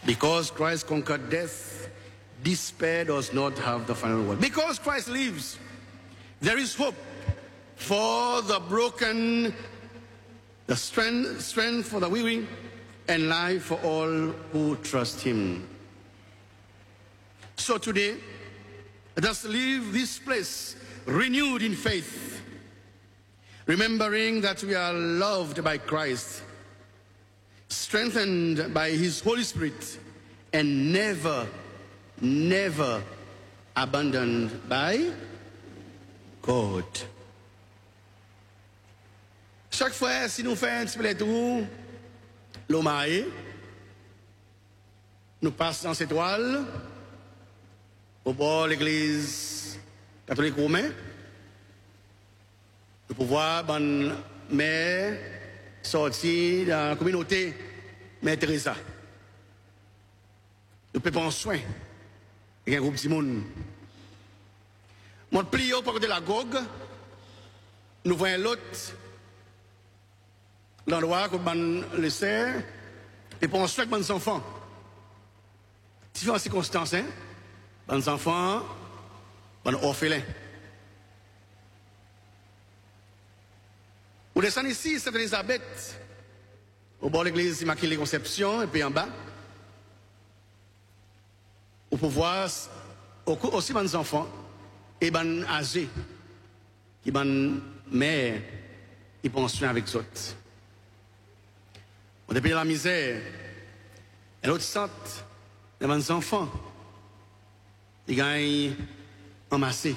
Because Christ conquered death, despair does not have the final word. Because Christ lives, there is hope for the broken, the strength for the weary, and life for all who trust him. So today, let us leave this place renewed in faith, remembering that we are loved by Christ, strengthened by his Holy Spirit, and never, never abandoned by God. Chaque fois, si nous faisons un petit peu les tours, l'homaï, nous passons dans cette toile, au bord de l'église catholique romaine, nous pouvons voir une mère sortie dans la communauté, Mère Teresa. Nous pouvons prendre soin. Il y a un groupe de monde. Mon pli au de la Gogue, nous voyons l'autre, l'endroit où on le sert, et pour soin avec mes enfants. Différentes circonstances, hein? Les enfants, les orphelins. Vous descendez ici, c'est Elisabeth, au bord de l'église Immaculée Conception, et puis en bas. Vous pouvez voir aussi les enfants et les âgés, qui sont mères, qui pensent soin avec eux autres. Depuis la misère, et l'autre sorte, les enfants, ils gagnent amassé.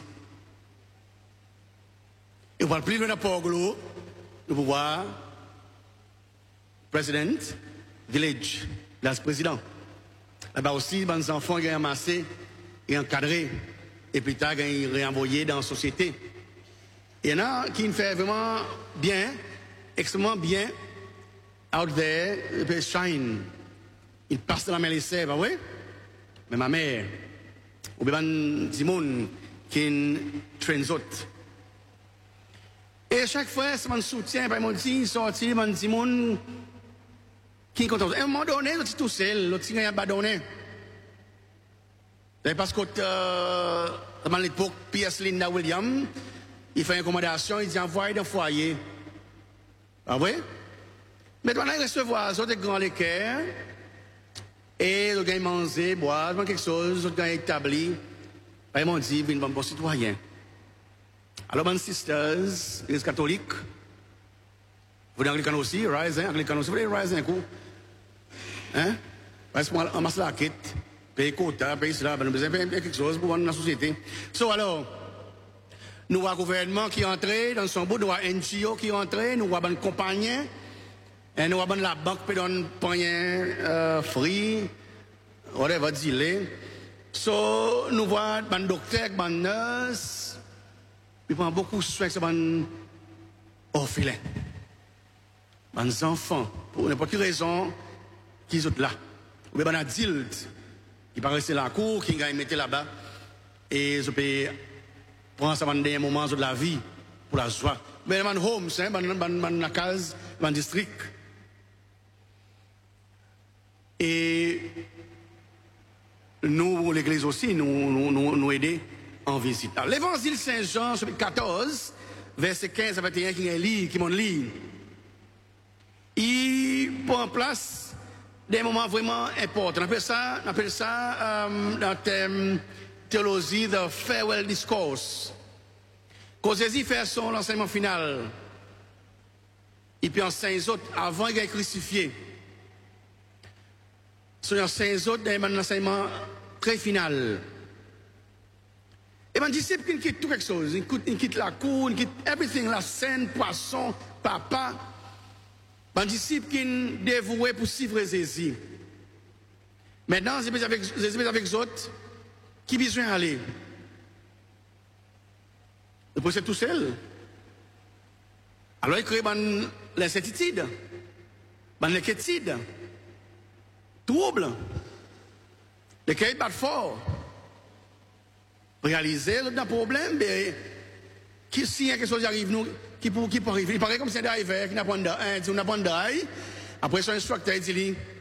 Et pour le plus loin de Port-Glo, nous pouvons voir President, Village, vice-président. Là-bas aussi, les enfants gagnent amassé et encadrés, et plus tard, gagnent réenvoyés dans la société. Il y en a qui font vraiment bien, extrêmement bien, out there, they shine. Ils passent dans la mer les sèvres, pas vrai? Mais ma mère, ou bien des gens qui traînent autres. Et chaque fois, c'est mon soutien, par mon dit, sorti, mon dit, mon qui est content. À un moment donné, l'autre tout seul, l'autre qui a abandonné. Parce que, à l'époque, P.S. Linda Williams, il fait une recommandation, il dit envoyez dans le foyer. Ah oui? Mais on a recevoir les autres grands l'équerre, et ils ont mangé, boire, quelque chose, ils ont établi. Ils m'ont dit, ils sont bons citoyens. Alors, mes sisters, les catholiques, vous êtes anglicanes aussi, rise, hein, anglicanes aussi, vous voulez rise un coup? Hein? Parce qu'on masse la quête, paye quota, paye cela, nous besoin de quelque chose pour la société. So, alors, nous avons un gouvernement qui est entré dans son bout, nous avons un NGO qui est entré, nous avons une compagnie, et nous avons la banque qui donne un free, whatever, dealer. So, nous avons un docteur, un nurse, ils prennent beaucoup de soin sur les orphelins, les enfants, pour n'importe quelle raison, qui sont là. Ou bien un adulte, qui paraissent dans la cour, qui gagne mettre là-bas, et ils peuvent prendre ça dans un moment de la vie, pour la joie. Mais dans homes, dans la case, dans le district. Et nous, l'église aussi, nous aider en visite. L'évangile Saint-Jean, chapitre 14, verset 15 à 21, qui m'ont lu, il prend en place des moments vraiment importants. On appelle ça dans le terme théologie, the farewell discourse. Quand Jésus fait son enseignement final, il peut enseigner les autres avant qu'il ait crucifié. Son enseignement les autres dans un enseignement très final. Et mon disciple qui quitte tout quelque chose, il quitte la cour, il quitte everything, la scène, poisson, papa. Mon disciple qui est dévoué pour suivre Jésus. Maintenant, Jésus avec les autres, qui besoin d'aller? Il peut être tout seul. Alors il crée l'incertitude, l'inquiétude, trouble, les cahiers battent fort. Réaliser un problème, mais si quelque chose arrive, nous, qui peut arriver. Il paraît comme si un driver qui n'a pas d'ail, après son instructeur dit,